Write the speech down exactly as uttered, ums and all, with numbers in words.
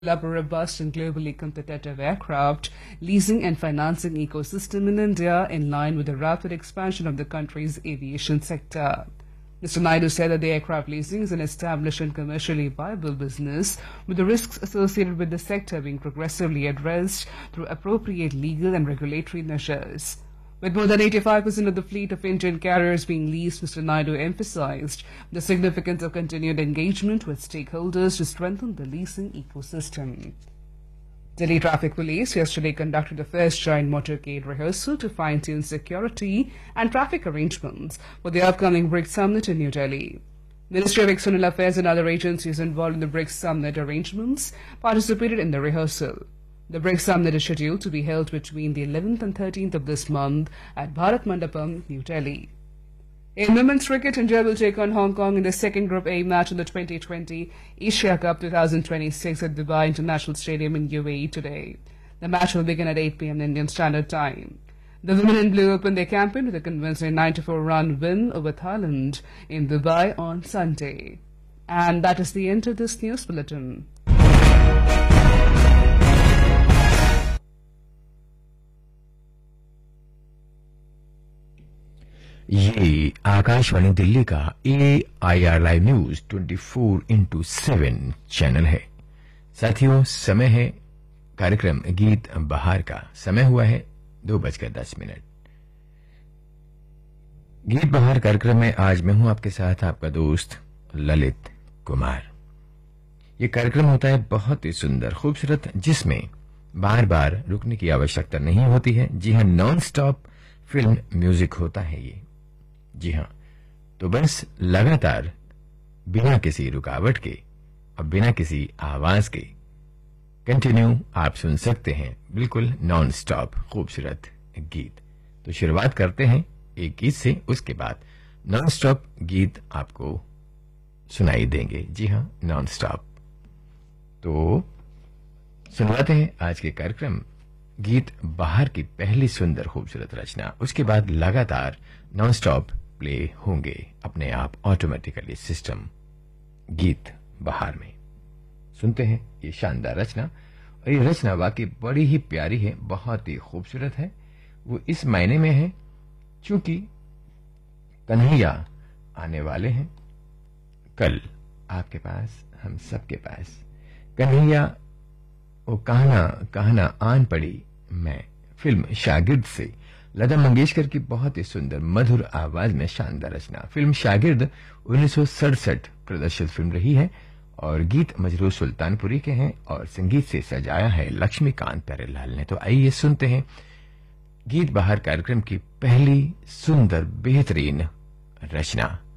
Develop a robust and globally competitive aircraft leasing and financing ecosystem in India in line with the rapid expansion of the country's aviation sector. Mister Naidu said that the aircraft leasing is an established and commercially viable business, with the risks associated with the sector being progressively addressed through appropriate legal and regulatory measures. With more than eighty-five percent of the fleet of Indian carriers being leased, Mister Naidu emphasized the significance of continued engagement with stakeholders to strengthen the leasing ecosystem. Delhi Traffic Police yesterday conducted the first joint motorcade rehearsal to fine-tune security and traffic arrangements for the upcoming BRICS Summit in New Delhi. Ministry of External Affairs and other agencies involved in the BRICS Summit arrangements participated in the rehearsal. The BRICS Summit is scheduled to be held between the eleventh and thirteenth of this month at Bharat Mandapam, New Delhi. In women's cricket, India will take on Hong Kong in the second Group A match in the twenty twenty Asia Cup twenty twenty-six at Dubai International Stadium in U A E today. The match will begin at eight p m Indian Standard Time. The women in blue opened their campaign with a convincing ninety-four run win over Thailand in Dubai on Sunday. And that is the end of this news bulletin. ये आकाशवाणी दिल्ली का ए I R live news चौबीस into seven channel है। साथियों, समय है कार्यक्रम गीत बहार का। समय हुआ है दो बजकर दस मिनट। गीत बहार कार्यक्रम में आज मैं हूं आपके साथ, आपका दोस्त ललित कुमार। ये कार्यक्रम होता है बहुत ही सुंदर, खूबसूरत, जिसमें बार बार रुकने की आवश्यकता नहीं होती है। जी हां, नॉन स्टॉप फिल्म म्यूजिक होता है ये। जी हां, तो बस लगातार बिना किसी रुकावट के और बिना किसी आवाज के कंटिन्यू आप सुन सकते हैं बिल्कुल नॉन स्टॉप खूबसूरत गीत। तो शुरुआत करते हैं एक गीत से, उसके बाद नॉन स्टॉप गीत आपको सुनाई देंगे। जी हां, नॉन स्टॉप। तो सुनवाते हैं आज के कार्यक्रम गीत बाहर की पहली सुंदर खूबसूरत रचना। उसके बाद लगातार नॉन स्टॉप प्ले होंगे अपने आप ऑटोमेटिकली सिस्टम गीत बहार में। सुनते हैं ये शानदार रचना। और ये रचना वाकई बड़ी ही प्यारी है, बहुत ही खूबसूरत है। वो इस मायने में है क्योंकि कन्हैया आने वाले हैं कल आपके पास, हम सबके पास। कन्हैया वो कहना कहना आन पड़ी मैं, फिल्म शागिर्द से लता मंगेशकर की बहुत ही सुंदर मधुर आवाज में शानदार रचना। फिल्म शागिर्द उन्नीस सौ सड़सठ प्रदर्शित फिल्म रही है और गीत मजरूर सुल्तानपुरी के हैं और संगीत से सजाया है लक्ष्मीकांत प्यारेलाल ने। तो आइए सुनते हैं गीत बहार कार्यक्रम की पहली सुंदर बेहतरीन रचना।